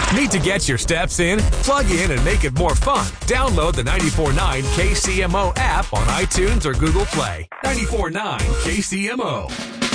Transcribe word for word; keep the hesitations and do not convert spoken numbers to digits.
Need to get your steps in? Plug in and make it more fun. Download the ninety-four point nine K C M O app on iTunes or Google Play. ninety-four point nine K C M O.